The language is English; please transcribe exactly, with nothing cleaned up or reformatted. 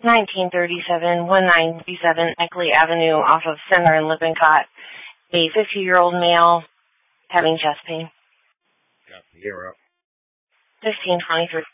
nineteen thirty-seven, nineteen thirty-seven Eckley Avenue off of Center and Lippincott. A fifty-year-old male having chest pain. Got zero. fifteen twenty-three.